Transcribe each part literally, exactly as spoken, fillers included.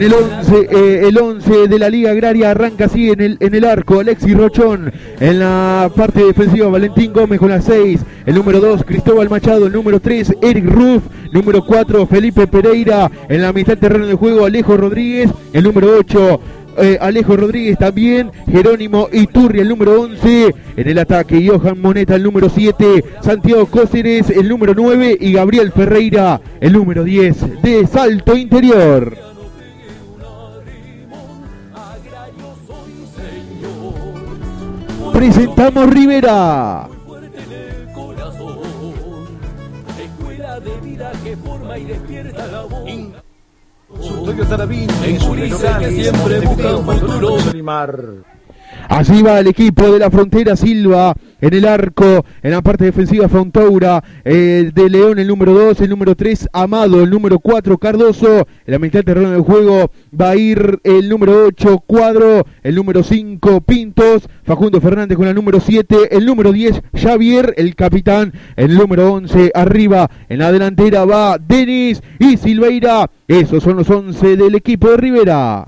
El once, eh, el once de la Liga Agraria arranca así en el, en el arco. Alexis Rochón en la parte defensiva. Valentín Gómez con la seis. El número dos, Cristóbal Machado. El número tres, Eric Ruff. Número cuatro, Felipe Pereira. En la mitad del terreno de juego, Alejo Rodríguez. El número ocho, eh, Alejo Rodríguez también. Jerónimo Iturri, el número once. En el ataque, Johan Moneta, el número siete. Santiago Cóceres, el número nueve. Y Gabriel Ferreira, el número diez de Salto Interior. Presentamos Rivera. Así va el equipo de la Frontera. Silva en el arco, en la parte defensiva Fontoura, eh, de León el número dos, el número tres Amado, el número cuatro Cardoso. En la mitad del terreno de juego va a ir el número ocho Cuadro, el número cinco Pintos, Facundo Fernández con la número siete, el número diez Javier, el capitán, el número once arriba. En la delantera va Denis y Silveira. Esos son los once del equipo de Rivera.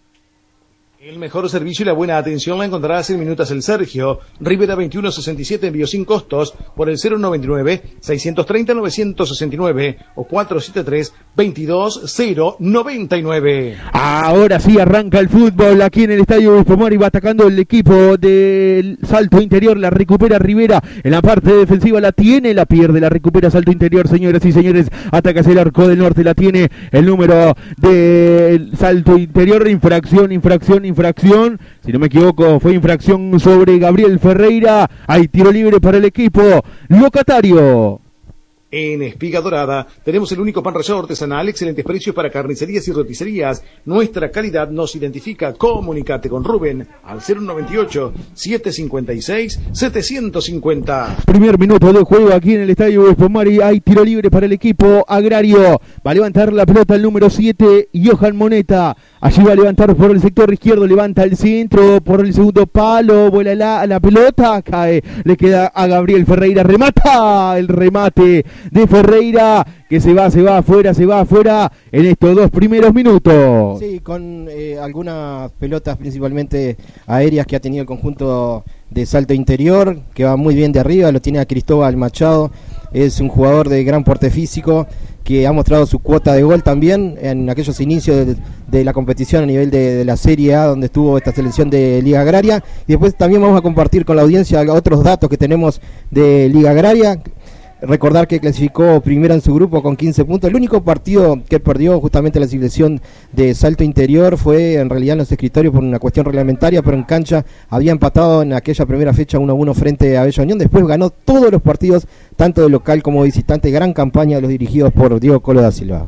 El mejor servicio y la buena atención la encontrarás en Minutas El Sergio. Rivera veintiuno sesenta y siete, envío sin costos por el cero noventa y nueve, seiscientos treinta, novecientos sesenta y nueve o cuatro siete tres, veintidós cero noventa y nueve. Ahora sí arranca el fútbol aquí en el Estadio Obispo Mori. Va atacando el equipo del Salto Interior. La recupera Rivera en la parte defensiva. La tiene, la pierde, la recupera Salto Interior. Señoras y señores, ataca hacia el arco del norte. La tiene el número del Salto Interior. Infracción, infracción, infracción. Infracción, si no me equivoco, fue infracción sobre Gabriel Ferreira. Hay tiro libre para el equipo locatario. En Espiga Dorada tenemos el único pan rallado artesanal, excelentes precios para carnicerías y roticerías. Nuestra calidad nos identifica. Comunicate con Rubén al cero noventa y ocho, setecientos cincuenta y seis, setecientos cincuenta. Primer minuto de juego aquí en el Estadio Espomari. Hay tiro libre para el equipo agrario. Va a levantar la pelota el número siete, Johan Moneta. Allí va a levantar por el sector izquierdo, levanta el centro por el segundo palo, vuela la, la pelota, cae, le queda a Gabriel Ferreira, remata el remate de Ferreira, que se va, se va afuera, se va afuera en estos dos primeros minutos. Sí, con eh, algunas pelotas principalmente aéreas que ha tenido el conjunto de Salto Interior, que va muy bien de arriba, lo tiene a Cristóbal Machado, es un jugador de gran porte físico, que ha mostrado su cuota de gol también en aquellos inicios de, de la competición a nivel de, de la Serie A, donde estuvo esta selección de Liga Agraria. Y después también vamos a compartir con la audiencia otros datos que tenemos de Liga Agraria. Recordar que clasificó primero en su grupo con quince puntos. El único partido que perdió justamente la selección de Salto Interior fue en realidad en los escritorios por una cuestión reglamentaria, pero en cancha había empatado en aquella primera fecha uno a uno frente a Bella Unión. Después ganó todos los partidos, tanto de local como visitante. Gran campaña de los dirigidos por Diego Colo da Silva.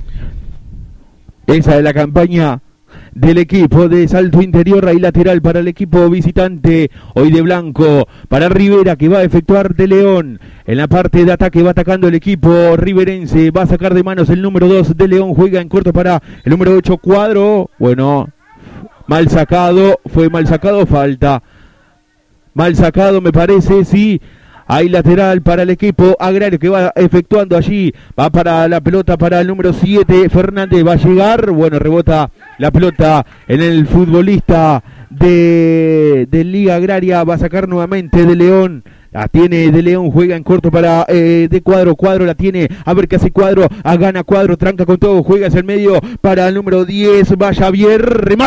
Esa es la campaña del equipo de Salto Interior. Ahí lateral para el equipo visitante, hoy de blanco, para Rivera, que va a efectuar de León. En la parte de ataque va atacando el equipo riverense, va a sacar de manos el número dos de León, juega en corto para el número ocho Cuadro. Bueno, mal sacado, fue mal sacado, falta. Mal sacado me parece, sí. Hay lateral para el equipo agrario que va efectuando allí. Va para la pelota para el número siete. Fernández va a llegar. Bueno, rebota la pelota en el futbolista de, de Liga Agraria. Va a sacar nuevamente de León. La tiene de León, juega en corto para eh, de Cuadro, Cuadro la tiene, a ver qué hace Cuadro, a gana Cuadro, tranca con todo, juega hacia el medio para el número diez, va Javier,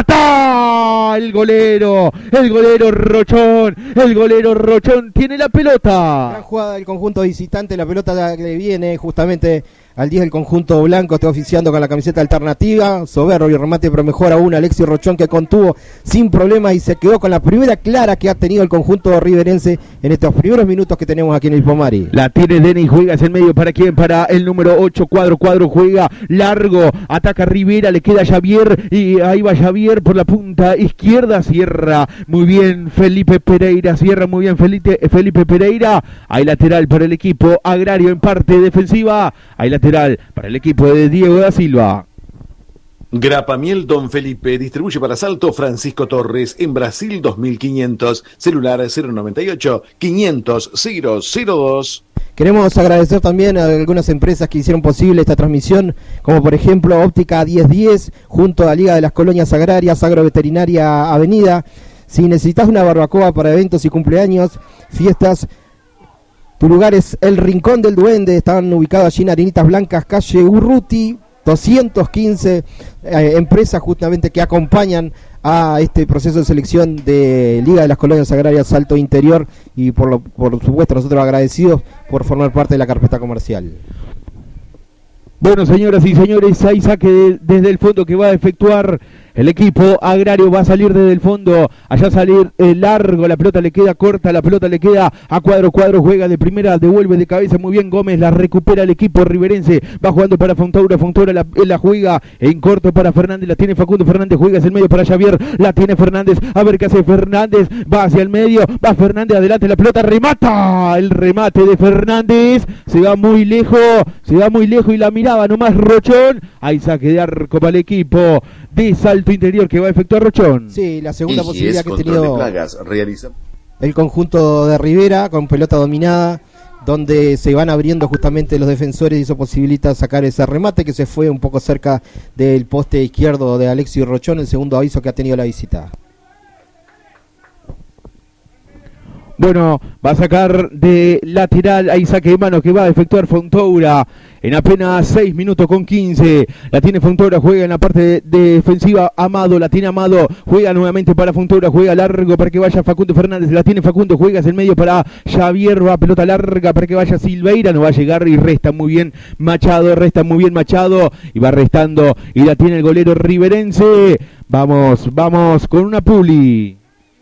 remata el golero, el golero Rochón, el golero Rochón tiene la pelota. Gran jugada del conjunto visitante, la pelota que viene justamente al diez del conjunto blanco, está oficiando con la camiseta alternativa, soberbio remate, pero mejor aún Alexis Rochón, que contuvo sin problema y se quedó con la primera clara que ha tenido el conjunto riverense en estos primeros minutos que tenemos aquí en el Pomari. La tiene Denis, juega hacia el medio, ¿para quién? Para el número ocho, Cuadro, Cuadro juega largo, ataca Rivera, le queda Javier y ahí va Javier por la punta izquierda, cierra muy bien Felipe Pereira, cierra muy bien Felipe, Felipe Pereira, hay lateral para el equipo agrario en parte defensiva, hay lateral para el equipo de Diego da Silva. Grapa Miel Don Felipe, distribuye para Salto Francisco Torres, en Brasil dos mil quinientos, celular cero noventa y ocho, quinientos, cero cero dos. Queremos agradecer también a algunas empresas que hicieron posible esta transmisión, como por ejemplo Óptica diez diez, junto a la Liga de las Colonias Agrarias, Agroveterinaria Avenida. Si necesitas una barbacoa para eventos y cumpleaños, fiestas, tu lugar es El Rincón del Duende. Están ubicados allí en Arenitas Blancas, calle Urruti doscientos quince, eh, empresas justamente que acompañan a este proceso de selección de Liga de las Colonias Agrarias Salto Interior, y por, lo, por supuesto nosotros agradecidos por formar parte de la carpeta comercial. Bueno, señoras y señores, hay saque de, desde el fondo que va a efectuar el equipo agrario. Va a salir desde el fondo, allá salir eh, largo, la pelota le queda corta, la pelota le queda a cuadro, cuadro juega de primera, devuelve de cabeza muy bien Gómez, la recupera el equipo riverense, va jugando para Fontaura, Fontaura la, la juega en corto para Fernández, la tiene Facundo Fernández, juega hacia el medio para Xavier, la tiene Fernández, a ver qué hace Fernández, va hacia el medio, va Fernández adelante, la pelota remata, el remate de Fernández, se va muy lejos, se va muy lejos y la miraba nomás Rochón. Hay saque de arco para el equipo de Salto Interior que va a efectuar Rochón. Sí, la segunda y posibilidad que ha de tenido plagas, realiza el conjunto de Rivera con pelota dominada, donde se van abriendo justamente los defensores y eso posibilita sacar ese remate que se fue un poco cerca del poste izquierdo de Alexis Rochón, el segundo aviso que ha tenido la visita. Bueno, va a sacar de lateral, hay saque de mano que va a efectuar Fontoura en apenas seis minutos con quince. La tiene Fontoura, juega en la parte defensiva Amado, la tiene Amado, juega nuevamente para Fontoura, juega largo para que vaya Facundo Fernández, la tiene Facundo, juega hacia el medio para Xavier, va pelota larga para que vaya Silveira, no va a llegar y resta muy bien Machado, resta muy bien Machado y va restando y la tiene el golero riverense. Vamos, vamos con una Publi.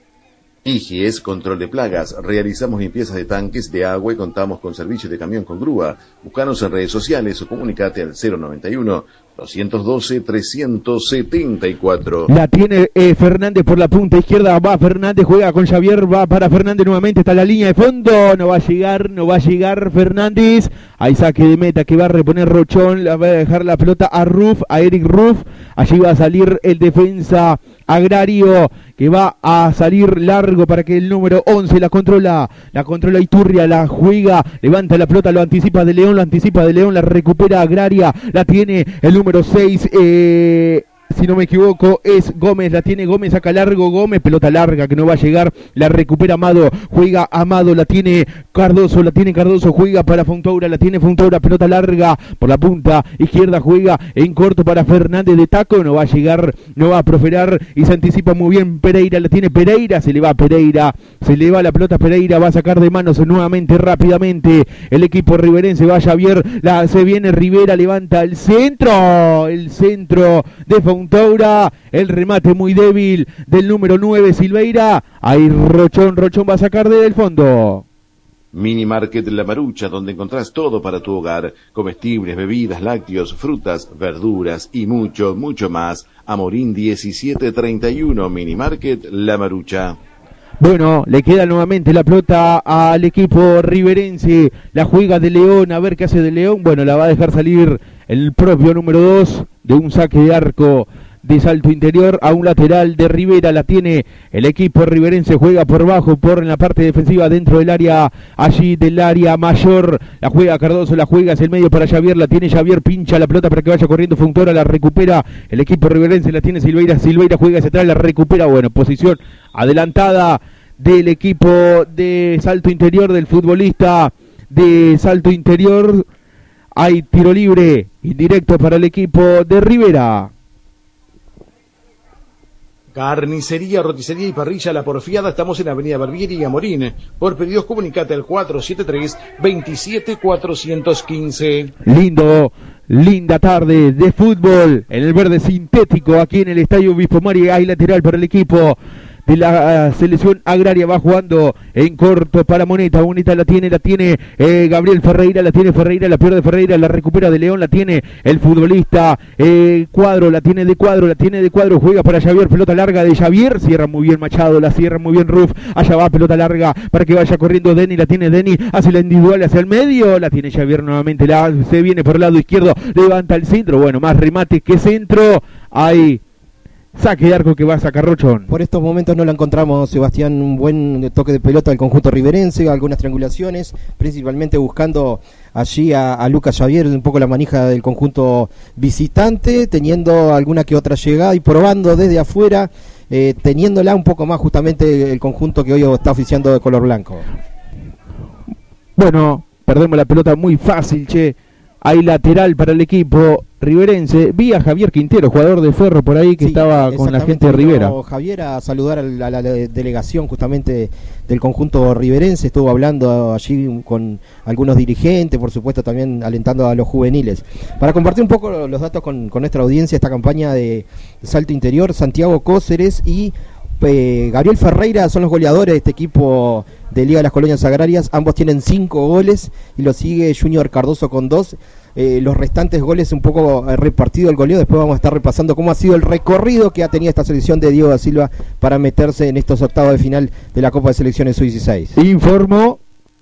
Igies, control de plagas. Realizamos limpiezas de tanques de agua y contamos con servicio de camión con grúa. Búscanos en redes sociales o comunicate al cero noventa y uno, doscientos doce, trescientos setenta y cuatro. La tiene eh, Fernández por la punta izquierda, va Fernández, juega con Xavier, va para Fernández nuevamente, está la línea de fondo, no va a llegar, no va a llegar Fernández. Hay saque de meta que va a reponer Rochón, la va a dejar la pelota a Ruff, a Eric Ruff. Allí va a salir el defensa agrario que va a salir largo para que el número once la controla, la controla Iturria, la juega, levanta la pelota, lo anticipa de León, lo anticipa de León, la recupera Agraria, la tiene el número seis, eh... si no me equivoco es Gómez, la tiene Gómez, saca largo Gómez, pelota larga que no va a llegar, la recupera Amado, juega Amado, la tiene Cardoso, la tiene Cardoso, juega para Fontoura, la tiene Fontoura, pelota larga por la punta izquierda, juega en corto para Fernández de taco, no va a llegar, no va a proferar y se anticipa muy bien Pereira, la tiene Pereira, se le va a Pereira, se le va la pelota a Pereira, va a sacar de manos nuevamente rápidamente el equipo riverense, va Xavier, la, se viene Rivera, levanta el centro, el centro de Fontoura, el remate muy débil del número nueve Silveira, ahí Rochón, Rochón va a sacar desde el fondo. Mini Market La Marucha, donde encontrás todo para tu hogar, comestibles, bebidas, lácteos, frutas, verduras y mucho, mucho más. Amorín diecisiete treinta y uno, Mini Market La Marucha. Bueno, le queda nuevamente la pelota al equipo riverense, la juega de León, a ver qué hace de León, bueno, la va a dejar salir el propio número dos de un saque de arco de Salto Interior a un lateral de Rivera, la tiene el equipo riverense, juega por bajo, por en la parte defensiva dentro del área, allí del área mayor, la juega Cardoso, la juega hacia el medio para Xavier, la tiene Xavier, pincha la pelota para que vaya corriendo Fontoura, la recupera el equipo riverense, la tiene Silveira, Silveira juega hacia atrás, la recupera, bueno, posición adelantada del equipo de Salto Interior, del futbolista de Salto Interior. Hay tiro libre indirecto para el equipo de Rivera. Carnicería, roticería y parrilla La Porfiada. Estamos en Avenida Barbieri y Amorín. Por pedidos comunicate al cuatro siete tres, veintisiete cuatrocientos quince. Lindo, linda tarde de fútbol en el verde sintético aquí en el Estadio Obispo Mari. Hay lateral para el equipo de la selección agraria. Va jugando en corto para Moneta. Moneta la tiene, la tiene eh, Gabriel Ferreira, la tiene Ferreira, la pierde Ferreira, la recupera de León, la tiene el futbolista eh, Cuadro, la tiene de Cuadro, la tiene de Cuadro, juega para Javier, pelota larga de Javier, cierra muy bien Machado, la cierra muy bien Ruf, allá va, pelota larga para que vaya corriendo Denny, la tiene Denny, hace la individual hacia el medio, la tiene Javier nuevamente, la, se viene por el lado izquierdo, levanta el centro, bueno, más remate que centro, hay saque de arco que va a sacar Rochón. Por estos momentos no la encontramos, Sebastián, un buen toque de pelota del conjunto riverense, algunas triangulaciones, principalmente buscando allí a, a Lucas Javier, un poco la manija del conjunto visitante, teniendo alguna que otra llegada y probando desde afuera, eh, teniéndola un poco más justamente el conjunto que hoy está oficiando de color blanco. Bueno, perdemos la pelota muy fácil, che. Hay lateral para el equipo riverense. Vi a Javier Quintero, jugador de Ferro por ahí, que sí, estaba con la gente de Rivera. Javier a saludar a la, a la delegación justamente del conjunto riverense, estuvo hablando allí con algunos dirigentes, por supuesto también alentando a los juveniles. Para compartir un poco los datos con, con nuestra audiencia, esta campaña de salto interior, Santiago Cóceres y eh, Gabriel Ferreira son los goleadores de este equipo de Liga de las Colonias Agrarias. Ambos tienen cinco goles y lo sigue Junior Cardoso con dos. Eh, los restantes goles un poco eh, repartido el goleo. Después vamos a estar repasando cómo ha sido el recorrido que ha tenido esta selección de Diego da Silva para meterse en estos octavos de final de la Copa de Selecciones sub dieciséis. Informo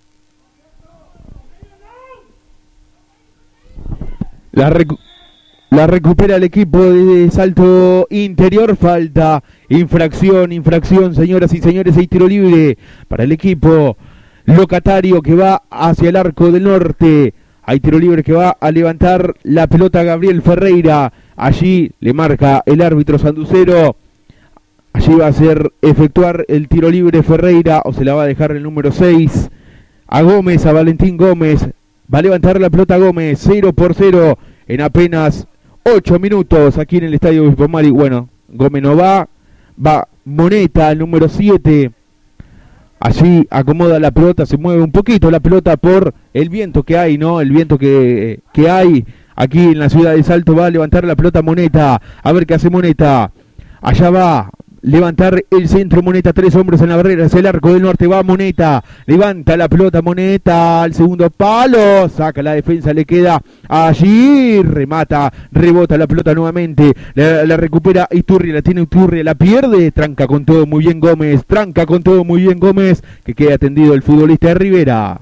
la, recu la recupera el equipo de salto interior. Falta, infracción, infracción, señoras y señores. Hay tiro libre para el equipo locatario que va hacia el arco del norte. Hay tiro libre que va a levantar la pelota Gabriel Ferreira. Allí le marca el árbitro sanducero. Allí va a hacer efectuar el tiro libre Ferreira, o se la va a dejar el número seis a Gómez, a Valentín Gómez. Va a levantar la pelota Gómez, cero por cero en apenas ocho minutos aquí en el estadio Obispo Mari. Bueno, Gómez no va, va Moneta, el número siete. Allí acomoda la pelota, se mueve un poquito la pelota por el viento que hay, ¿no? El viento que, que hay aquí en la ciudad de Salto. Va a levantar la pelota Moneta, a ver qué hace Moneta. Allá va, levantar el centro Moneta, tres hombres en la barrera, hacia el arco del norte, va Moneta, levanta la pelota Moneta, al segundo palo, saca la defensa, le queda allí, remata, rebota la pelota nuevamente, la, la recupera Iturria, la tiene Iturria, la pierde, tranca con todo muy bien Gómez, tranca con todo muy bien Gómez, que queda atendido el futbolista de Rivera.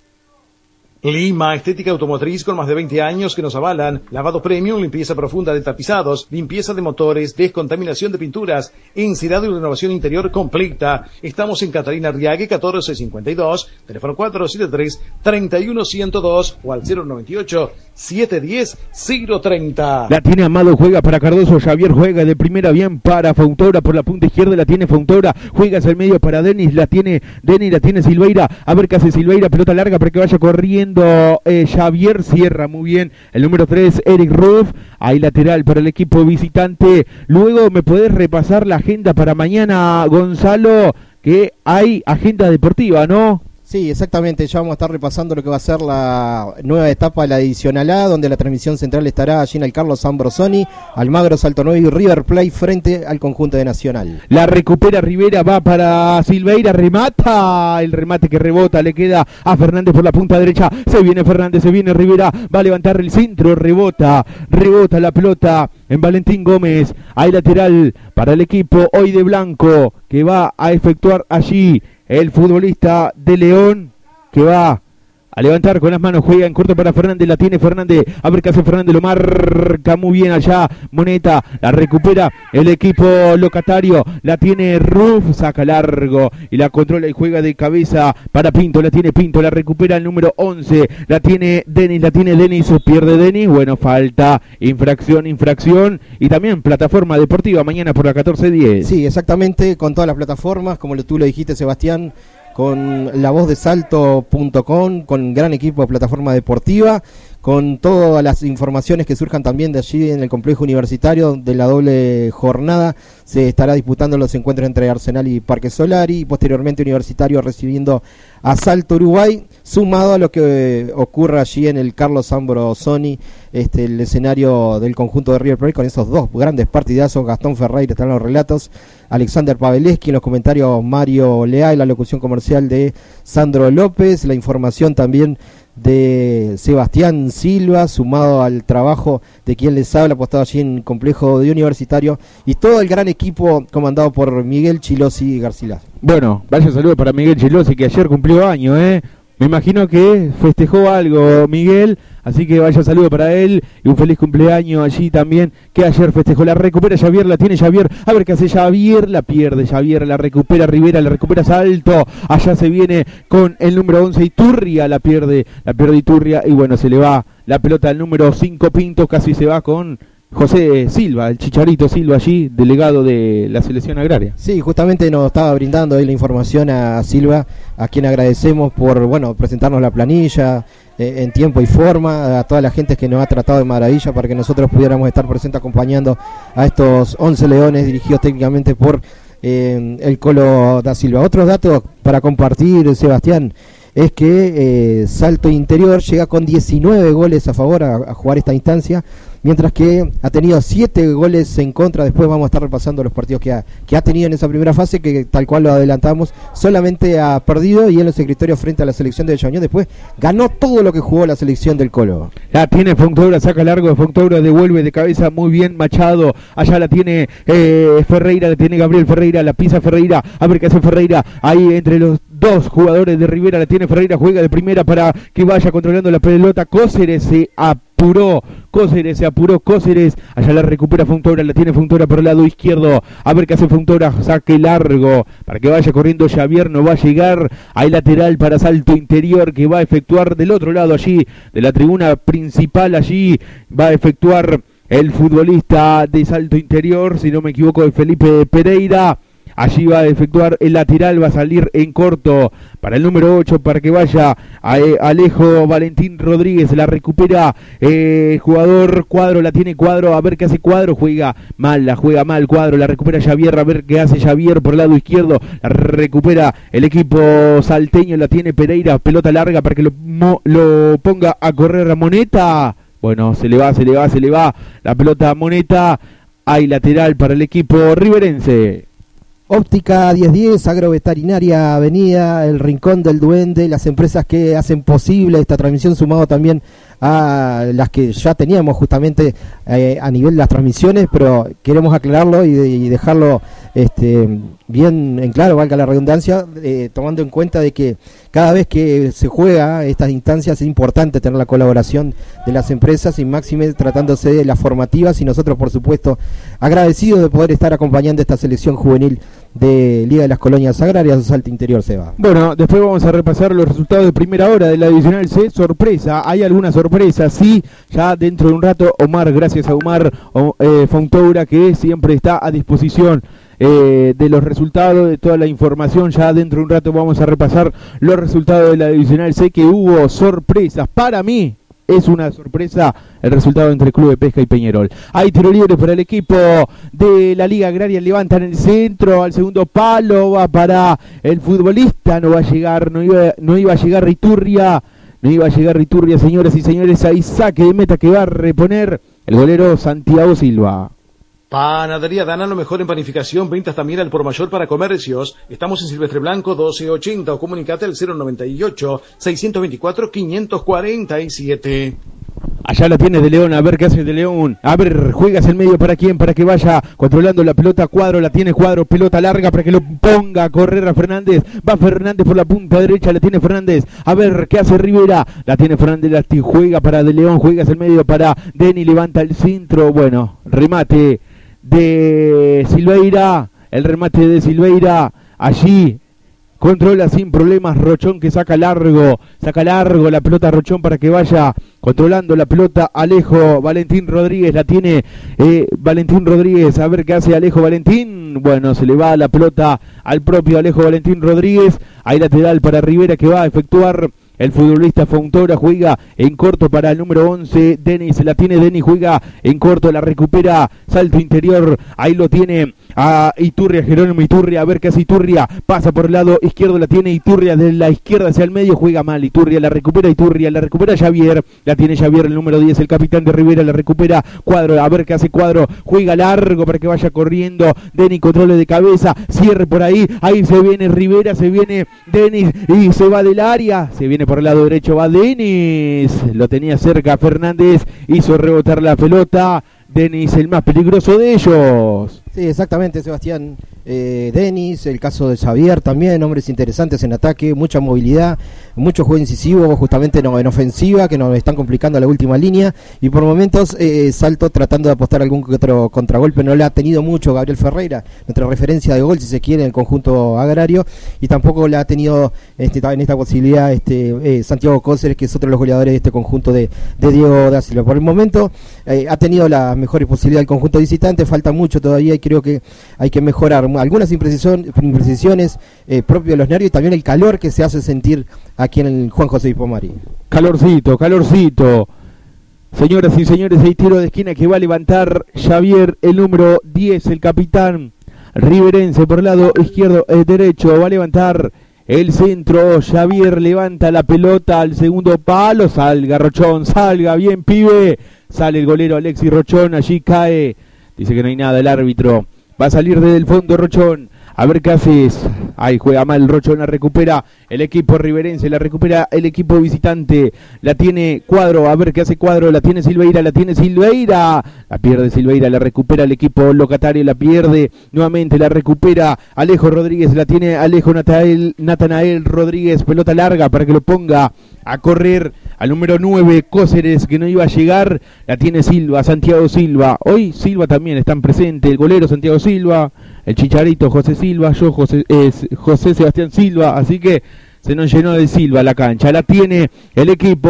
Lima, estética automotriz con más de veinte años que nos avalan, lavado premium, limpieza profunda de tapizados, limpieza de motores, descontaminación de pinturas, encerado y renovación interior completa. Estamos en Catalina Arriague, catorce cincuenta y dos, teléfono cuatro siete tres, tres uno cero dos o al cero noventa y ocho, siete diez, cero treinta. La tiene Amado, juega para Cardoso, Javier juega de primera bien para Fontoura, por la punta izquierda la tiene Fontoura, juega hacia el medio para Denis, la tiene Denis, la tiene Silveira, a ver qué hace Silveira, pelota larga para que vaya corriendo. Eh, Javier cierra muy bien el número tres, Eric Ruff. Hay lateral para el equipo visitante. Luego me podés repasar la agenda para mañana, Gonzalo, que hay agenda deportiva, ¿no? Sí, exactamente, ya vamos a estar repasando lo que va a ser la nueva etapa de la adicional A, donde la transmisión central estará allí en el Carlos Ambrosoni, Almagro, Salto Nuevo y River Plate frente al conjunto de Nacional. La recupera Rivera, va para Silveira, remata, el remate que rebota, le queda a Fernández por la punta derecha, se viene Fernández, se viene Rivera, va a levantar el centro, rebota, rebota la pelota en Valentín Gómez, hay lateral para el equipo hoy de blanco, que va a efectuar allí el futbolista de León, que va a levantar con las manos, juega en corto para Fernández, la tiene Fernández, a ver qué hace Fernández, lo marca muy bien allá Moneta, la recupera el equipo locatario, la tiene Ruf, saca largo y la controla y juega de cabeza para Pinto, la tiene Pinto, la recupera el número once, la tiene Denis, la tiene Denis, pierde Denis, bueno, falta, infracción, infracción y también plataforma deportiva mañana por la catorce diez. Sí, exactamente, con todas las plataformas, como tú lo dijiste, Sebastián, con la voz de salto punto com, con gran equipo de plataforma deportiva, con todas las informaciones que surjan también de allí en el complejo universitario de la doble jornada. Se estará disputando los encuentros entre Arsenal y Parque Solari, y posteriormente Universitario recibiendo a Salto Uruguay, sumado a lo que ocurra allí en el Carlos Ambrosoni, este, el escenario del conjunto de River Plate, con esos dos grandes partidazos. Gastón Ferreira está en los relatos, Alexander Paveleski en los comentarios, Mario Leal, la locución comercial de Sandro López, la información también de Sebastián Silva, sumado al trabajo de quien les habla, apostado allí en el complejo de Universitario, y todo el gran equipo comandado por Miguel Chilosi Garcilás. Bueno, vaya saludo para Miguel Chilosi, que ayer cumplió año, ¿eh? Me imagino que festejó algo Miguel, así que vaya saludo para él y un feliz cumpleaños allí también, que ayer festejó. La recupera Javier, la tiene Javier, a ver qué hace Javier, la pierde Javier, la recupera Rivera, la recupera Salto, allá se viene con el número once Iturria, la pierde, la pierde Iturria, y bueno, se le va la pelota al número cinco Pinto, casi se va con José Silva, el Chicharito Silva allí, delegado de la selección agraria. Sí, justamente nos estaba brindando ahí la información a Silva, a quien agradecemos por, bueno, presentarnos la planilla eh, en tiempo y forma, a toda la gente que nos ha tratado de maravilla para que nosotros pudiéramos estar presentes acompañando a estos once leones dirigidos técnicamente por eh, el Colo da Silva. Otros datos para compartir, Sebastián, es que eh, Salto Interior llega con diecinueve goles a favor a, a jugar esta instancia, mientras que ha tenido siete goles en contra. Después vamos a estar repasando los partidos que ha, que ha tenido en esa primera fase, que tal cual lo adelantamos, solamente ha perdido y en los escritorios frente a la selección de Chañón. Después ganó todo lo que jugó la selección del Colo. La tiene Fontoura, saca largo de Fontoura, devuelve de cabeza muy bien Machado, allá la tiene eh, Ferreira, la tiene Gabriel Ferreira, la pisa Ferreira, a ver qué hace Ferreira, ahí entre los dos jugadores de Rivera, la tiene Ferreira, juega de primera para que vaya controlando la pelota. Cóceres se apuró, Cóceres se apuró, Cóceres, allá la recupera Fontoura, la tiene Fontoura por el lado izquierdo, a ver qué hace Fontoura, saque largo para que vaya corriendo Javier, no va a llegar, hay lateral para Salto Interior que va a efectuar del otro lado allí, de la tribuna principal allí, va a efectuar el futbolista de Salto Interior, si no me equivoco, de Felipe Pereira. Allí va a efectuar el lateral, va a salir en corto para el número ocho para que vaya a, eh, Alejo Valentín Rodríguez, la recupera eh, jugador Cuadro, la tiene Cuadro, a ver qué hace Cuadro, juega mal, la juega mal Cuadro, la recupera Javier, a ver qué hace Javier por el lado izquierdo, la recupera el equipo salteño, la tiene Pereira, pelota larga para que lo, mo, lo ponga a correr a Moneta, bueno, se le va, se le va, se le va la pelota a Moneta, hay lateral para el equipo riverense. Óptica diez diez, Agroveterinaria Avenida, El Rincón del Duende, las empresas que hacen posible esta transmisión, sumado también a las que ya teníamos justamente eh, a nivel de las transmisiones, pero queremos aclararlo y, de, y dejarlo este, bien en claro, valga la redundancia, eh, tomando en cuenta de que cada vez que se juega estas instancias es importante tener la colaboración de las empresas, y máxime tratándose de las formativas, y nosotros por supuesto agradecidos de poder estar acompañando esta selección juvenil de Liga de las Colonias Agrarias de Salto Interior. Seba. Bueno, después vamos a repasar los resultados de primera hora de la Divisional C. Sorpresa, hay alguna sorpresa, sí, ya dentro de un rato Omar, gracias a Omar eh, Fontoura, que siempre está a disposición eh, de los resultados, de toda la información. Ya dentro de un rato vamos a repasar los resultados de la Divisional C, que hubo sorpresas. Para mí es una sorpresa el resultado entre el Club de Pesca y Peñarol. Hay tiro libre para el equipo de la Liga Agraria, levantan el centro al segundo palo, va para el futbolista, no va a llegar, no iba, no iba a llegar Iturria, no iba a llegar Iturria, señoras y señores, ahí saque de meta que va a reponer el golero Santiago Silva. Panadería Dana, lo mejor en panificación, ventas también al por mayor para comercios. Estamos en Silvestre Blanco doce ochenta o comunicate al cero noventa y ocho, seiscientos veinticuatro, quinientos cuarenta y siete. Allá la tiene De León, a ver qué hace De León, a ver, juegas el medio para quién, para que vaya controlando la pelota. Cuadro, la tiene Cuadro, pelota larga para que lo ponga a correr a Fernández, va Fernández por la punta derecha, la tiene Fernández, a ver qué hace Rivera, la tiene Fernández, la juega para De León, juegas el medio para Denny, levanta el centro, bueno, remate de Silveira, el remate de Silveira, allí controla sin problemas Rochón, que saca largo, saca largo la pelota Rochón para que vaya controlando la pelota Alejo Valentín Rodríguez, la tiene eh, Valentín Rodríguez, a ver qué hace Alejo Valentín, bueno, se le va la pelota al propio Alejo Valentín Rodríguez, hay lateral para Rivera que va a efectuar el futbolista Fontoura, juega en corto para el número once, Denis, la tiene Denis, juega en corto, la recupera, salto interior, ahí lo tiene a Iturria, Jerónimo Iturria, a ver qué hace Iturria, pasa por el lado izquierdo, la tiene Iturria, de la izquierda hacia el medio, juega mal Iturria, la recupera Iturria, la recupera Javier, la tiene Javier, el número diez, el capitán de Rivera, la recupera Cuadro, a ver qué hace Cuadro, juega largo para que vaya corriendo, Denis, controle de cabeza, cierre por ahí, ahí se viene Rivera, se viene Denis y se va del área, se viene por el lado derecho, va Denis, lo tenía cerca Fernández, hizo rebotar la pelota, Denis, el más peligroso de ellos. Sí, exactamente, Sebastián. Eh, Denis, el caso de Xavier también, hombres interesantes en ataque, mucha movilidad, mucho juego incisivo, justamente no, en ofensiva, que nos están complicando la última línea, y por momentos eh, Salto tratando de apostar algún que otro contragolpe, no le ha tenido mucho Gabriel Ferreira, nuestra referencia de gol, si se quiere, en el conjunto agrario, y tampoco la ha tenido este, en esta posibilidad este, eh, Santiago Cóceres, que es otro de los goleadores de este conjunto de, de Diego da Silva. Por el momento eh, ha tenido las mejores posibilidades del conjunto visitante, falta mucho todavía y creo que hay que mejorar algunas imprecisiones, imprecisiones eh, propias de los nervios y también el calor que se hace sentir aquí en el Juan José Ipomari. Calorcito, calorcito. Señoras y señores, hay tiro de esquina que va a levantar Javier, el número diez, el capitán riverense por el lado izquierdo, eh, derecho, va a levantar el centro, Javier levanta la pelota al segundo palo, salga Rochón, salga bien pibe, sale el golero Alexis Rochón, allí cae, dice que no hay nada el árbitro, va a salir desde el fondo Rochón, a ver qué haces, ahí juega mal Rochón, la recupera el equipo riverense, la recupera el equipo visitante, la tiene Cuadro, a ver qué hace Cuadro, la tiene Silveira, la tiene Silveira, la pierde Silveira, la recupera el equipo locatario, la pierde nuevamente, la recupera Alejo Rodríguez, la tiene Alejo Natanael, Natanael Rodríguez, pelota larga para que lo ponga a correr al número nueve, Cóceres, que no iba a llegar, la tiene Silva, Santiago Silva, hoy Silva también están presentes, el golero Santiago Silva, el Chicharito José Silva, yo José, es José Sebastián Silva, así que se nos llenó de Silva la cancha, la tiene el equipo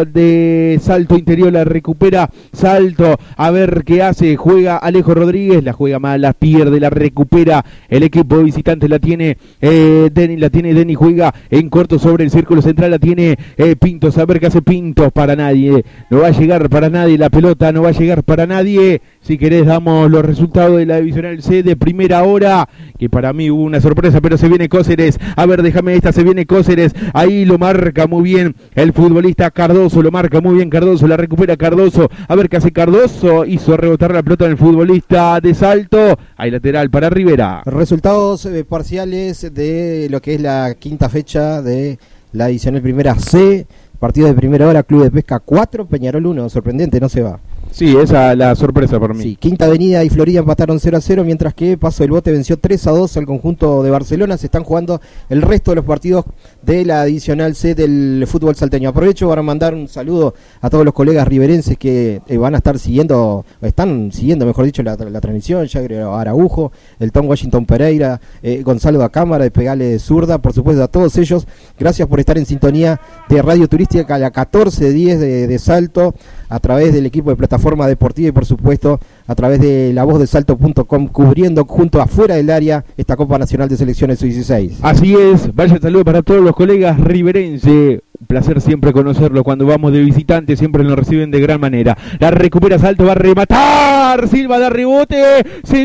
de Salto Interior, la recupera Salto, a ver qué hace, juega Alejo Rodríguez, la juega mal, la pierde, la recupera el equipo visitante, la tiene eh, Denis, la tiene Denis, juega en corto sobre el círculo central, la tiene eh, Pintos, a ver qué hace Pintos, para nadie, no va a llegar para nadie, la pelota no va a llegar para nadie, si querés damos los resultados de la Divisional C de primera hora, que para mí hubo una sorpresa, pero se viene Cóceres, a ver déjame esta, se viene Cóceres, ahí lo marca muy bien el futbolista Cardoso, lo marca muy bien Cardoso, la recupera Cardoso, a ver qué hace Cardoso, hizo rebotar la pelota del futbolista de Salto, ahí lateral para Rivera. Resultados eh, parciales de lo que es la quinta fecha de la edición primera C, partido de primera hora, Club de Pesca cuatro, Peñarol uno, sorprendente, no se va. Sí, esa es la sorpresa por mí. Sí, Quinta Avenida y Florida empataron cero a cero, mientras que Paso del Bote venció tres a dos al conjunto de Barcelona. Se están jugando el resto de los partidos de la adicional C del fútbol salteño. Aprovecho para mandar un saludo a todos los colegas riverenses que eh, van a estar siguiendo, están siguiendo, mejor dicho, la, la transmisión. Jagre Araujo, el Tom Washington Pereira, eh, Gonzalo da Cámara, de Pegale de Zurda, por supuesto a todos ellos. Gracias por estar en sintonía de Radio Turística a la catorce diez de, de Salto, a través del equipo de Plataforma Deportiva y por supuesto a través de la voz de salto punto com, cubriendo junto afuera del área esta Copa Nacional de Selecciones dieciséis. Así es, vaya saludo para todos los colegas riverenses, un placer siempre conocerlos, cuando vamos de visitante siempre nos reciben de gran manera. La recupera Salto, va a rematar, Silva da rebote, se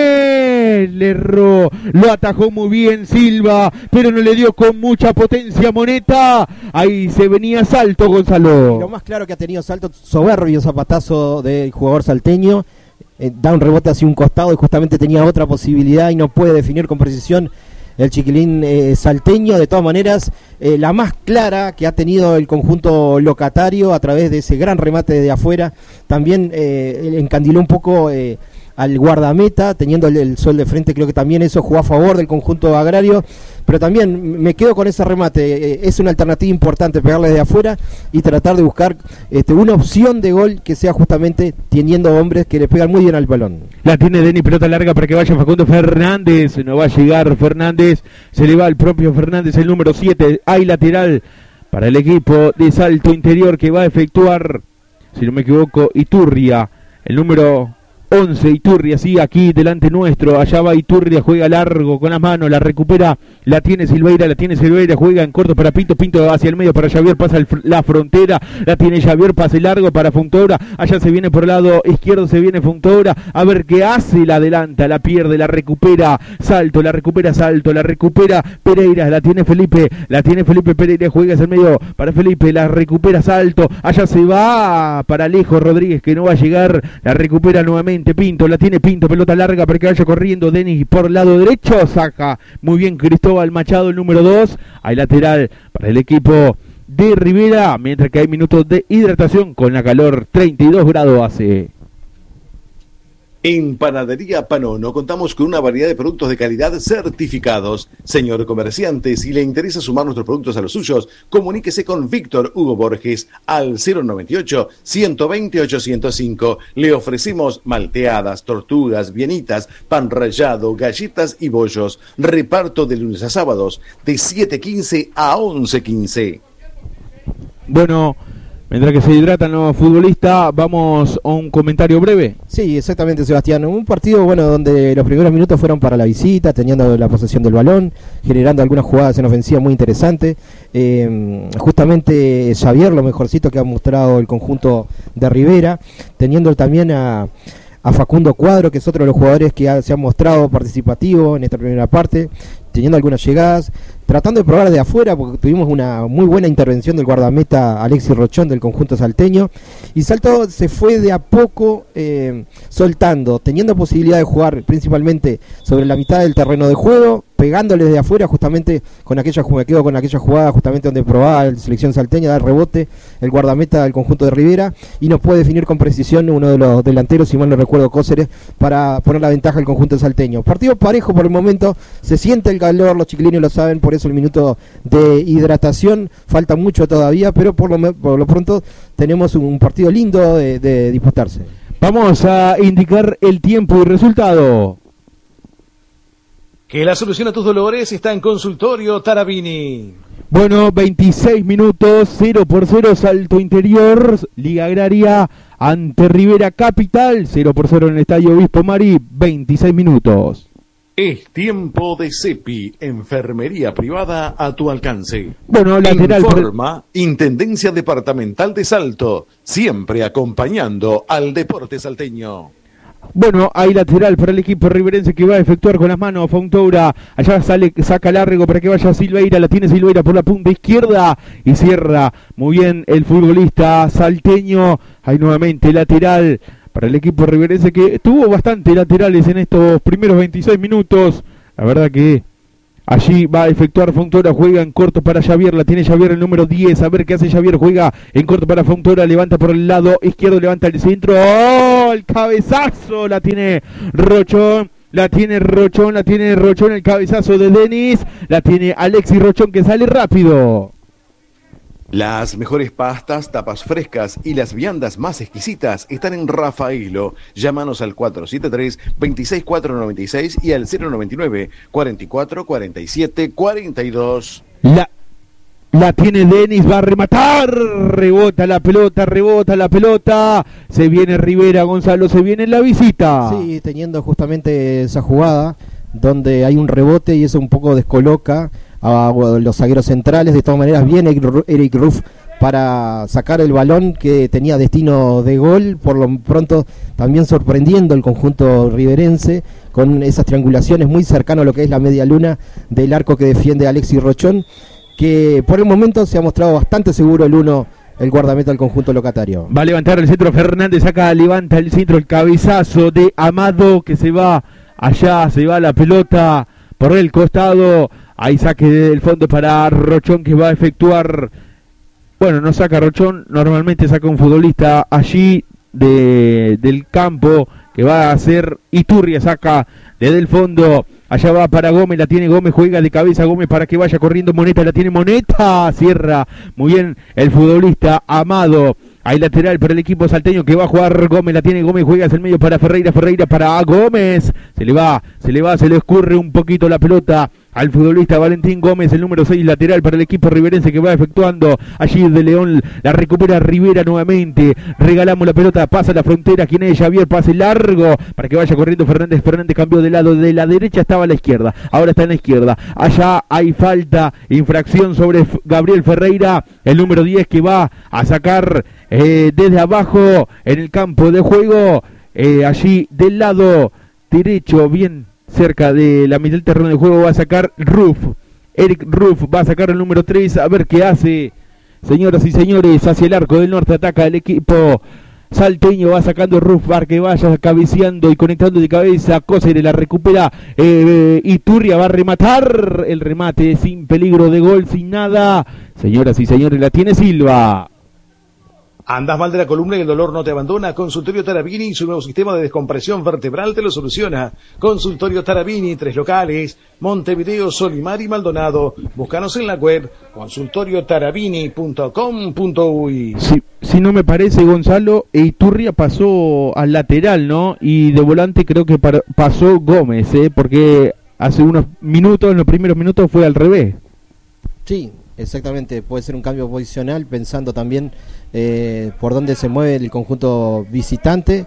viene, le erró, lo atajó muy bien Silva, pero no le dio con mucha potencia Moneta, ahí se venía Salto, Gonzalo. Y lo más claro que ha tenido Salto, soberbio zapatazo del jugador salteño, eh, da un rebote hacia un costado y justamente tenía otra posibilidad y no puede definir con precisión el chiquilín eh, salteño. De todas maneras, eh, la más clara que ha tenido el conjunto locatario a través de ese gran remate de afuera, también eh, encandiló un poco eh, al guardameta, teniendo el, el sol de frente. Creo que también eso jugó a favor del conjunto agrario, pero también me quedo con ese remate. Eh, es una alternativa importante pegarle de afuera y tratar de buscar este, una opción de gol que sea justamente teniendo hombres que le pegan muy bien al balón. La tiene Denis, pelota larga para que vaya Facundo Fernández, no va a llegar Fernández, se le va el propio Fernández, el número siete, hay lateral para el equipo de Salto Interior que va a efectuar, si no me equivoco, Iturria, el número once Iturria, sí, aquí delante nuestro, allá va Iturria, juega largo con las manos, la recupera, la tiene Silveira, la tiene Silveira, juega en corto para Pinto, Pinto hacia el medio para Javier, pasa el, la frontera, la tiene Javier, pase largo para Fontoura, allá se viene por el lado izquierdo, se viene Fontoura, a ver qué hace, la adelanta, la pierde, la recupera, salto, la recupera, salto, la recupera Pereira, la tiene Felipe, la tiene Felipe Pereira, juega hacia el medio para Felipe, la recupera, salto, allá se va para Alejo Rodríguez que no va a llegar, la recupera nuevamente Pinto, la tiene Pinto, pelota larga para que vaya corriendo Denis por el lado derecho, saca muy bien Cristóbal Machado, el número dos, hay lateral para el equipo de Rivera, mientras que hay minutos de hidratación con la calor, treinta y dos grados hace. En Panadería Panono contamos con una variedad de productos de calidad certificados. Señor comerciante, si le interesa sumar nuestros productos a los suyos, comuníquese con Víctor Hugo Borges al cero noventa y ocho, ciento veinte, ochocientos cinco. Le ofrecemos malteadas, tortugas, bienitas, pan rallado, galletas y bollos. Reparto de lunes a sábados de siete quince a once quince. Bueno, mientras que se hidratan los futbolistas, vamos a un comentario breve. Sí, exactamente, Sebastián. Un partido, bueno, donde los primeros minutos fueron para la visita, teniendo la posesión del balón, generando algunas jugadas en ofensiva muy interesantes. Eh, justamente Xavier, lo mejorcito que ha mostrado el conjunto de Rivera, teniendo también a, a Facundo Cuadro, que es otro de los jugadores que ha, se ha mostrado participativo en esta primera parte, teniendo algunas llegadas, tratando de probar de afuera, porque tuvimos una muy buena intervención del guardameta Alexis Rochón del conjunto salteño, y Salto se fue de a poco eh, soltando, teniendo posibilidad de jugar principalmente sobre la mitad del terreno de juego, pegándoles de afuera, justamente con aquella jugada, quedó con aquella jugada justamente donde probaba la selección salteña, dar rebote el guardameta del conjunto de Rivera, y nos puede definir con precisión uno de los delanteros, si mal no recuerdo, Cóceres, para poner la ventaja al conjunto salteño. Partido parejo por el momento, se siente el calor, los chiquilinos lo saben, por eso el minuto de hidratación falta mucho todavía, pero por lo, por lo pronto tenemos un partido lindo de, de disputarse. Vamos a indicar el tiempo y resultado. Que la solución a tus dolores está en Consultorio Tarabini. Bueno, veintiséis minutos, cero por cero, Salto Interior, Liga Agraria ante Rivera Capital, cero por cero en el Estadio Obispo Mari, veintiséis minutos. Es tiempo de CEPI, enfermería privada a tu alcance. Bueno, lateral. Informa por... Intendencia Departamental de Salto, siempre acompañando al deporte salteño. Bueno, hay lateral para el equipo riverense que va a efectuar con las manos Fontoura, allá sale, saca largo para que vaya Silveira, la tiene Silveira por la punta izquierda y cierra muy bien el futbolista salteño. Hay nuevamente lateral para el equipo riverense que tuvo bastante laterales en estos primeros veintiséis minutos. La verdad que allí va a efectuar Fontoura, juega en corto para Xavier, la tiene Xavier el número diez, a ver qué hace Xavier, juega en corto para Fontoura, levanta por el lado izquierdo, levanta el centro, ¡oh! El cabezazo, la tiene Rochón, la tiene Rochón, la tiene Rochón, el cabezazo de Denis, la tiene Alexis Rochón que sale rápido. Las mejores pastas, tapas frescas y las viandas más exquisitas están en Rafaelo. Llámanos al cuatro siete tres, dos seis cuatro nueve seis y al cero noventa y nueve, cuarenta y cuatro, cuarenta y siete, cuarenta y dos. La, la tiene Denis, va a rematar, rebota la pelota, rebota la pelota, se viene Rivera, Gonzalo, se viene en la visita. Sí, teniendo justamente esa jugada donde hay un rebote y eso un poco descoloca a los zagueros centrales. De todas maneras viene Eric Ruff para sacar el balón que tenía destino de gol, por lo pronto también sorprendiendo el conjunto riverense con esas triangulaciones muy cercano a lo que es la media luna del arco que defiende Alexis Rochón, que por el momento se ha mostrado bastante seguro el uno, el guardameta del conjunto locatario. Va a levantar el centro Fernández, acá levanta el centro, el cabezazo de Amado que se va allá, se va la pelota por el costado. Hay saque del fondo para Rochón que va a efectuar, bueno, no saca Rochón, normalmente saca un futbolista allí de, del campo que va a hacer Iturria, saca desde el fondo, allá va para Gómez, la tiene Gómez, juega de cabeza Gómez para que vaya corriendo Moneta, la tiene Moneta, cierra muy bien el futbolista Amado. Hay lateral para el equipo salteño que va a jugar Gómez, la tiene Gómez, juega hacia el medio para Ferreira, Ferreira para Gómez, se le va, se le va, se le escurre un poquito la pelota al futbolista Valentín Gómez, el número seis lateral para el equipo riverense que va efectuando allí de León, la recupera Rivera nuevamente, regalamos la pelota, pasa la frontera, quien es Javier, pase largo para que vaya corriendo Fernández, Fernández cambió de lado, de la derecha estaba a la izquierda, ahora está en la izquierda, allá hay falta, infracción sobre Gabriel Ferreira, el número diez que va a sacar eh, desde abajo en el campo de juego, eh, allí del lado derecho, bien cerca de la mitad del terreno de juego, va a sacar Ruff, Eric Ruff va a sacar el número tres, a ver qué hace, señoras y señores, hacia el arco del norte, ataca el equipo salteño, va sacando Ruff para que vaya cabeceando y conectando de cabeza, Cóceres la recupera, eh, Iturria va a rematar, el remate sin peligro de gol, sin nada, señoras y señores, la tiene Silva. ¿Andas mal de la columna y el dolor no te abandona? Consultorio Tarabini y su nuevo sistema de descompresión vertebral te lo soluciona. Consultorio Tarabini, tres locales, Montevideo, Solimar y Maldonado. Búscanos en la web consultorio tarabini punto com punto uy. Si, si no me parece, Gonzalo, Iturria pasó al lateral, ¿no? Y de volante creo que para, pasó Gómez, ¿eh? Porque hace unos minutos, en los primeros minutos fue al revés. Sí, exactamente, puede ser un cambio posicional, pensando también eh, por dónde se mueve el conjunto visitante.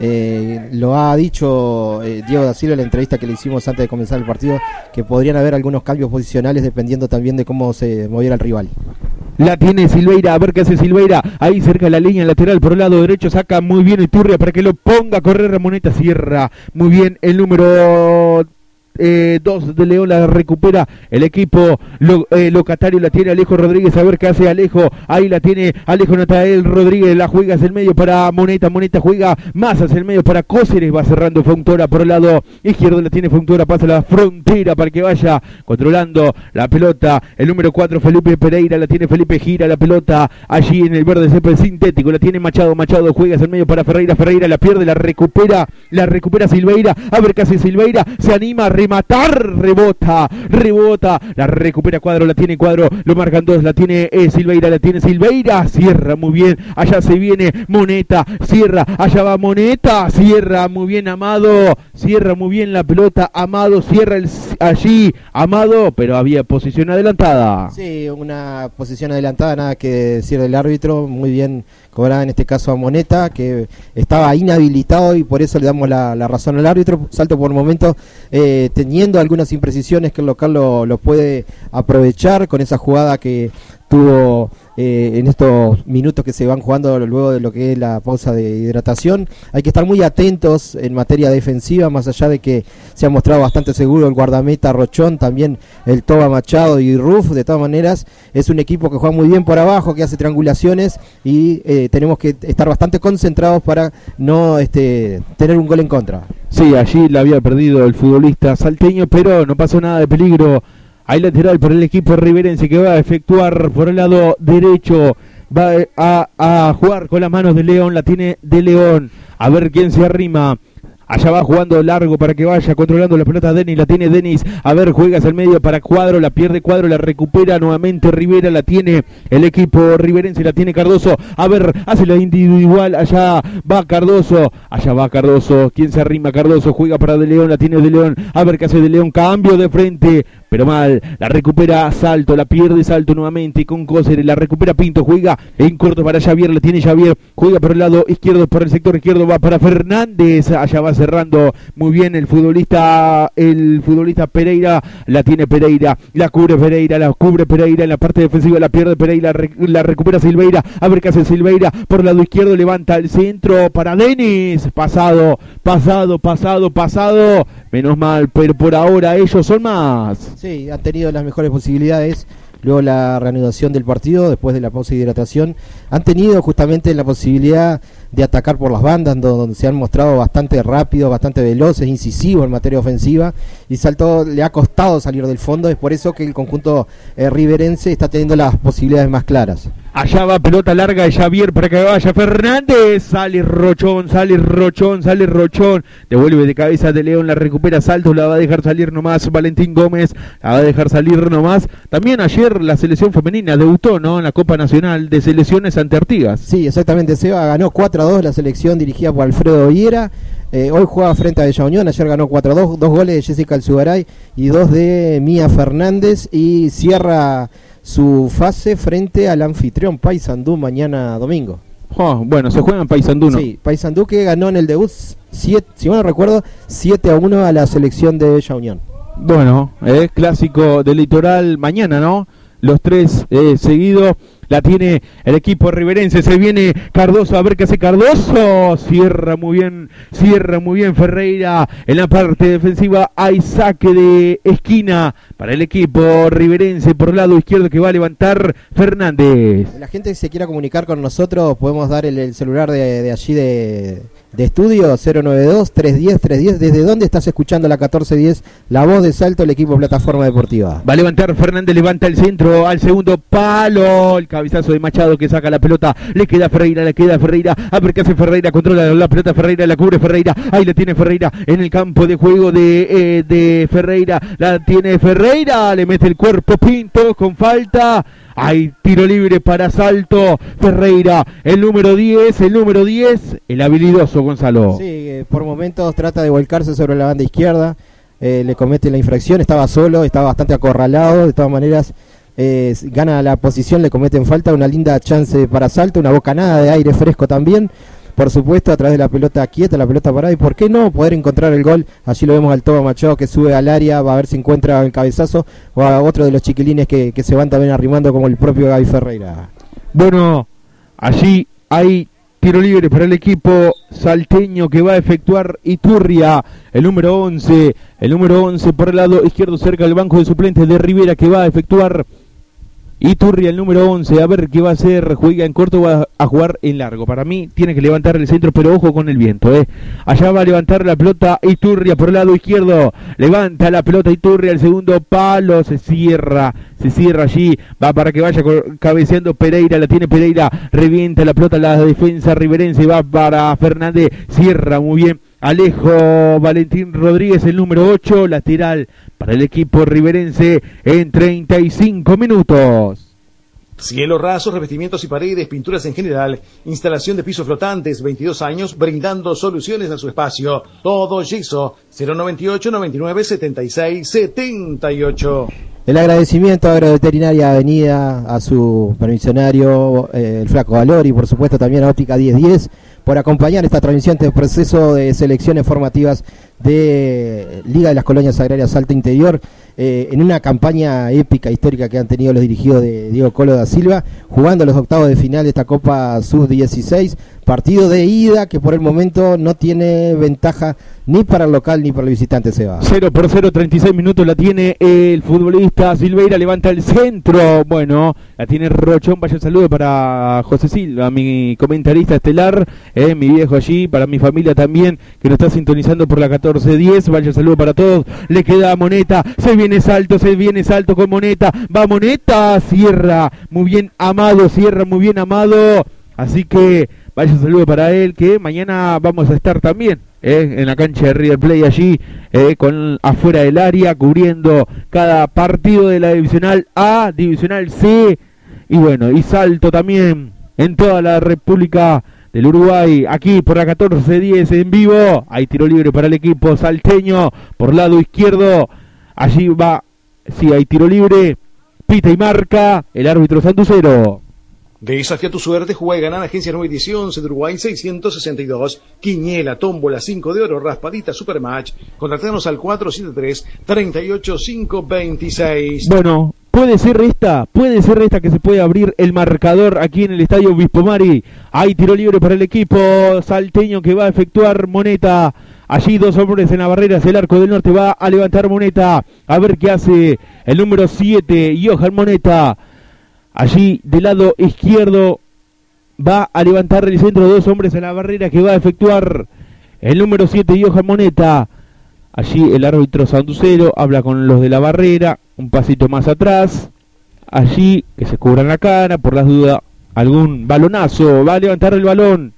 Eh, lo ha dicho eh, Diego da Silva en la entrevista que le hicimos antes de comenzar el partido, que podrían haber algunos cambios posicionales dependiendo también de cómo se moviera el rival. La tiene Silveira, a ver qué hace Silveira, ahí cerca de la línea lateral por el lado derecho, saca muy bien Iturria para que lo ponga a correr, Ramoneta cierra muy bien el número Eh, dos de León, la recupera el equipo lo, eh, locatario, la tiene Alejo Rodríguez, a ver qué hace Alejo, ahí la tiene Alejo Natael Rodríguez, la juega hacia el medio para Moneta, Moneta juega más hacia el medio para Cóceres, va cerrando Fontora por el lado izquierdo, la tiene Fontora, pasa la frontera para que vaya controlando la pelota, el número cuatro Felipe Pereira, la tiene Felipe, gira la pelota allí en el verde césped sintético, la tiene Machado, Machado juega hacia el medio para Ferreira, Ferreira la pierde, la recupera, la recupera Silveira, a ver qué hace Silveira, se anima a matar, rebota, rebota, la recupera Cuadro, la tiene Cuadro, lo marcan dos, la tiene eh, Silveira, la tiene Silveira, cierra muy bien, allá se viene Moneta, cierra, allá va Moneta, cierra muy bien Amado, cierra muy bien la pelota, Amado, cierra el, allí, Amado, pero había posición adelantada. Sí, una posición adelantada, nada que decir del árbitro, muy bien cobrada en este caso a Moneta, que estaba inhabilitado y por eso le damos la, la razón al árbitro. Salto por momentos, eh, teniendo algunas imprecisiones que el local lo, lo puede aprovechar con esa jugada que tuvo eh, en estos minutos que se van jugando luego de lo que es la pausa de hidratación. Hay que estar muy atentos en materia defensiva, más allá de que se ha mostrado bastante seguro el guardameta Rochón, también el Toba Machado y Ruff. De todas maneras es un equipo que juega muy bien por abajo, que hace triangulaciones y eh, tenemos que estar bastante concentrados para no este, tener un gol en contra. Sí, allí la había perdido el futbolista salteño, pero no pasó nada de peligro. Hay lateral por el equipo riverense que va a efectuar por el lado derecho, va a, a jugar con las manos de León, la tiene de León, a ver quién se arrima. Allá va jugando largo para que vaya controlando la pelota Denis, la tiene Denis, a ver, juega hacia el medio para Cuadro, la pierde Cuadro, la recupera nuevamente Rivera, la tiene el equipo riverense, la tiene Cardoso, a ver, hace la individual, allá va Cardoso, allá va Cardoso, ¿quién se arrima? Cardoso, juega para De León, la tiene De León, a ver qué hace De León, cambio de frente, pero mal, la recupera Salto, la pierde Salto nuevamente con Cóceres, la recupera Pinto, juega en corto para Javier, la tiene Javier, juega por el lado izquierdo, por el sector izquierdo, va para Fernández, allá va cerrando muy bien el futbolista, el futbolista Pereira, la tiene Pereira, la cubre Pereira, la cubre Pereira en la parte defensiva, la pierde Pereira, rec, la recupera Silveira, a ver qué hace Silveira, por el lado izquierdo levanta el centro para Denis, pasado, pasado, pasado, pasado, menos mal, pero por ahora ellos son más. Sí, han tenido las mejores posibilidades. Luego la reanudación del partido, después de la pausa de hidratación, han tenido justamente la posibilidad de atacar por las bandas, donde se han mostrado bastante rápidos, bastante veloces, incisivos en materia ofensiva, y Salto le ha costado salir del fondo. Es por eso que el conjunto eh, riverense está teniendo las posibilidades más claras. Allá va pelota larga de Javier para que vaya Fernández, sale Rochón, sale Rochón, sale Rochón, devuelve de cabeza de León, la recupera Salto, la va a dejar salir nomás Valentín Gómez, la va a dejar salir nomás. También ayer la selección femenina debutó, ¿no?, en la Copa Nacional de Selecciones ante Artigas. Sí, exactamente, Seba, ganó cuatro a dos la selección dirigida por Alfredo Viera. Eh, hoy juega frente a Bella Unión, ayer ganó cuatro a dos, dos goles de Jessica Alzugaray y dos de Mía Fernández, y cierra su fase frente al anfitrión Paysandú mañana domingo. Oh, bueno, se juega en Paysandú, ¿no? Sí, Paysandú que ganó en el debut, siete, si mal no recuerdo, siete a uno a la selección de Bella Unión. Bueno, eh, clásico del litoral mañana, ¿no? Los tres eh, seguidos. La tiene el equipo riverense, se viene Cardoso, a ver qué hace Cardoso, cierra muy bien, cierra muy bien Ferreira en la parte defensiva, hay saque de esquina para el equipo riverense por el lado izquierdo que va a levantar Fernández. La gente que se quiera comunicar con nosotros, podemos dar el, el celular de, de allí de, de estudio, cero nueve dos, tres uno cero, tres uno cero. ¿Desde dónde estás escuchando la catorce diez? La voz de Salto, el equipo Plataforma Deportiva. Va a levantar Fernández, levanta el centro al segundo palo, el cabezazo de Machado que saca la pelota, le queda Ferreira, le queda Ferreira, a ver qué hace Ferreira, controla la pelota Ferreira, la cubre Ferreira, ahí la tiene Ferreira en el campo de juego de, eh, de Ferreira, la tiene Ferreira, le mete el cuerpo Pinto con falta, hay tiro libre para Salto, Ferreira, el número diez, el número diez, el habilidoso Gonzalo. Sí, eh, por momentos trata de volcarse sobre la banda izquierda, eh, le comete la infracción, estaba solo, estaba bastante acorralado, de todas maneras eh, gana la posición, le cometen falta, una linda chance para Salto, una bocanada de aire fresco también, por supuesto a través de la pelota quieta, la pelota parada, y por qué no poder encontrar el gol. Allí lo vemos al Toba Machado que sube al área, va a ver si encuentra el cabezazo o a otro de los chiquilines que, que se van también arrimando como el propio Gaby Ferreira. Bueno, allí hay tiro libre para el equipo salteño que va a efectuar Iturria, el número once, el número once por el lado izquierdo cerca del banco de suplentes de Rivera que va a efectuar Iturria, el número once, a ver qué va a hacer, juega en corto o va a jugar en largo. Para mí tiene que levantar el centro, pero ojo con el viento, eh. Allá va a levantar la pelota Iturria por el lado izquierdo, levanta la pelota Iturria, el segundo palo, se cierra, se cierra allí, va para que vaya cabeceando Pereira, la tiene Pereira, revienta la pelota la defensa riverense, va para Fernández, cierra muy bien Alejo Valentín Rodríguez, el número ocho, lateral para el equipo riverense en treinta y cinco minutos. Cielo raso, revestimientos y paredes, pinturas en general, instalación de pisos flotantes, veintidós años, brindando soluciones a su espacio. Todo yeso, cero noventa y ocho, noventa y nueve, setenta y seis, setenta y ocho. El agradecimiento a Agroveterinaria Avenida, a su permisionario, eh, el Flaco Valor, y por supuesto también a Óptica diez diez, por acompañar esta transmisión de proceso de selecciones formativas de Liga de las Colonias Agrarias Salto Interior, eh, en una campaña épica, histórica que han tenido los dirigidos de Diego Colo da Silva, jugando los octavos de final de esta Copa sub dieciséis, partido de ida que por el momento no tiene ventaja ni para el local ni para el visitante. Se va cero por cero, treinta y seis minutos la tiene el futbolista Silveira, levanta el centro, bueno, la tiene Rochón, vaya el saludo para José Silva, mi comentarista estelar, eh, mi viejo allí, para mi familia también, que nos está sintonizando por la catorce diez, vaya el saludo para todos, le queda a Moneta, se viene Salto, se viene Salto con Moneta, va Moneta, cierra, muy bien Amado, cierra muy bien Amado, así que vaya un saludo para él, que mañana vamos a estar también eh, en la cancha de River Plate allí, eh, con afuera del área, cubriendo cada partido de la Divisional A, Divisional C, y bueno, y Salto también en toda la República del Uruguay, aquí por la catorce diez en vivo, hay tiro libre para el equipo salteño, por lado izquierdo, allí va, sí, hay tiro libre, pita y marca, el árbitro santucero. Desafía tu suerte, juega y gana en Agencia Nueva Edición, de Uruguay seiscientos sesenta y dos, Quiniela, tómbola, cinco de oro, raspadita, supermatch. Contactanos al cuatro siete tres, tres ocho cinco dos seis. Bueno, puede ser esta, puede ser esta que se puede abrir el marcador aquí en el estadio Bispomari. Hay tiro libre para el equipo salteño que va a efectuar Moneta. Allí dos hombres en la barrera, el arco del norte va a levantar Moneta. A ver qué hace el número siete, Johan Moneta. Allí del lado izquierdo va a levantar el centro, dos hombres en la barrera que va a efectuar el número siete, Johan Moneta. Allí el árbitro santucero habla con los de la barrera, un pasito más atrás. Allí que se cubran la cara, por las dudas, algún balonazo, va a levantar el balón.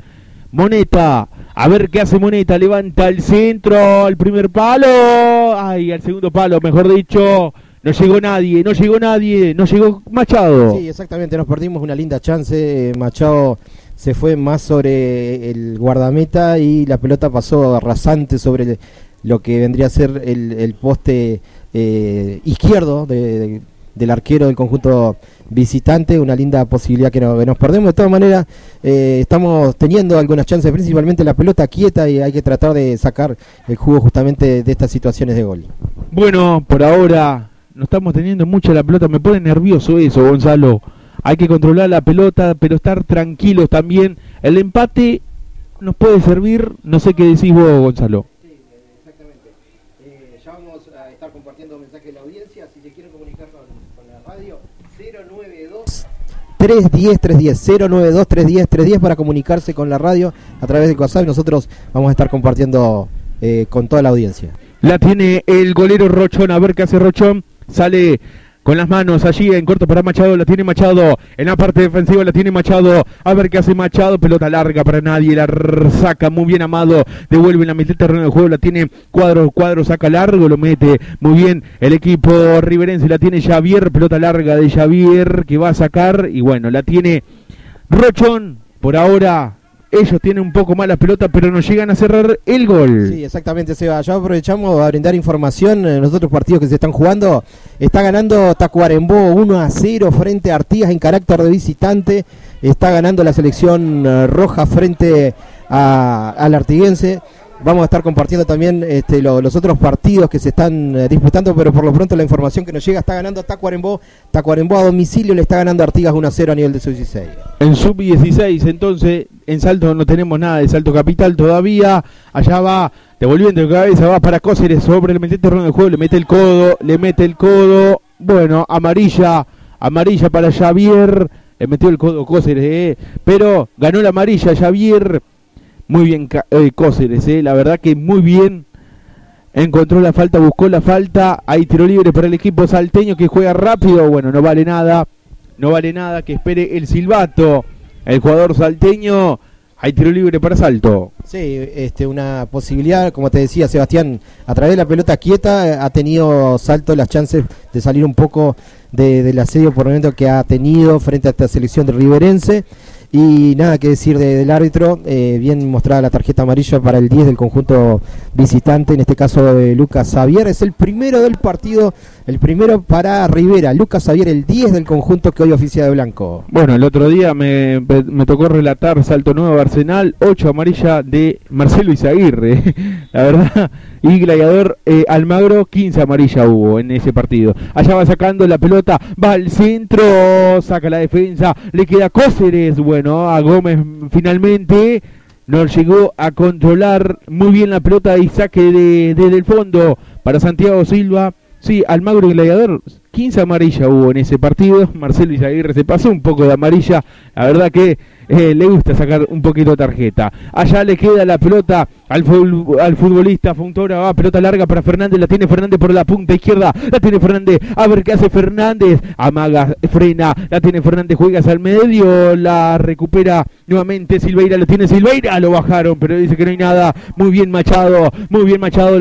Moneta, a ver qué hace Moneta, levanta el centro, al primer palo, ay, al segundo palo, mejor dicho. no llegó nadie, no llegó nadie, no llegó Machado. Sí, exactamente, nos perdimos una linda chance. Machado se fue más sobre el guardameta y la pelota pasó rasante sobre el, lo que vendría a ser el, el poste eh, izquierdo de, de, del arquero del conjunto visitante. Una linda posibilidad que, no, que nos perdemos. De todas maneras, eh, estamos teniendo algunas chances, principalmente la pelota quieta, y hay que tratar de sacar el jugo justamente de estas situaciones de gol. Bueno, por ahora no estamos teniendo mucha la pelota, me pone nervioso eso, Gonzalo. Hay que controlar la pelota, pero estar tranquilos también. El empate nos puede servir, no sé qué decís vos, Gonzalo. Sí, exactamente. Eh, ya vamos a estar compartiendo mensajes de la audiencia. Si se quieren comunicar con, con la radio, cero nueve dos tres uno cero tres uno cero, cero nueve dos tres uno cero tres uno cero para comunicarse con la radio a través del WhatsApp. Nosotros vamos a estar compartiendo eh, con toda la audiencia. La tiene el golero Rochón, a ver qué hace Rochón. Sale con las manos allí en corto para Machado, la tiene Machado, en la parte defensiva la tiene Machado, a ver qué hace Machado, pelota larga para nadie, la saca muy bien Amado, devuelve en la mitad del terreno de juego, la tiene Cuadro, Cuadro saca largo, lo mete muy bien el equipo riverense, la tiene Javier, pelota larga de Javier que va a sacar, y bueno, la tiene Rochón, por ahora ellos tienen un poco más la pelota, pero no llegan a cerrar el gol. Sí, exactamente, Seba. Ya aprovechamos a brindar información en los otros partidos que se están jugando. Está ganando Tacuarembó uno a cero frente a Artigas en carácter de visitante. Está ganando la selección uh, roja frente a, al artiguense. Vamos a estar compartiendo también este, lo, los otros partidos que se están eh, disputando, pero por lo pronto la información que nos llega: está ganando Tacuarembó, Tacuarembó a domicilio le está ganando a Artigas uno a cero a nivel de sub dieciséis. En sub dieciséis, entonces, en Salto no tenemos nada de Salto Capital todavía. Allá va, devolviendo de cabeza, va para Cóceres sobre el mete terreno del juego, le mete el codo, le mete el codo. Bueno, amarilla, amarilla para Javier, le metió el codo Cóceres, eh, pero ganó la amarilla Javier. Muy bien eh, Cóceres, eh, la verdad que muy bien. Encontró la falta, buscó la falta. Hay tiro libre para el equipo salteño que juega rápido. Bueno, no vale nada. No vale nada, que espere el silbato. El jugador salteño. Hay tiro libre para Salto. Sí, este, una posibilidad, como te decía Sebastián, a través de la pelota quieta ha tenido Salto las chances de salir un poco de, del asedio por el momento que ha tenido frente a esta selección de riverense. Y nada que decir de, del árbitro, eh, bien mostrada la tarjeta amarilla para el diez del conjunto visitante, en este caso de Lucas Xavier. Es el primero del partido, el primero para Rivera. Lucas Xavier, el diez del conjunto que hoy oficia de blanco. Bueno, el otro día me, me tocó relatar Salto Nuevo Arsenal, ocho amarilla de Marcelo Izaguirre, la verdad. Y Gladiador eh, Almagro, quince amarilla hubo en ese partido. Allá va sacando la pelota, va al centro, saca la defensa, le queda Cóceres. Bueno, a Gómez finalmente no llegó a controlar muy bien la pelota y saque de, desde el fondo para Santiago Silva. Sí, Almagro y Gladiador, quince amarilla hubo en ese partido. Marcelo Izaguirre se pasó un poco de amarilla, la verdad que eh, le gusta sacar un poquito de tarjeta. Allá le queda la pelota al, fut, al futbolista Fontora, va pelota larga para Fernández, la tiene Fernández por la punta izquierda, la tiene Fernández, a ver qué hace Fernández, amaga, frena, la tiene Fernández, juegas al medio, la recupera nuevamente Silveira, la tiene Silveira, lo bajaron, pero dice que no hay nada. Muy bien Machado, muy bien Machado.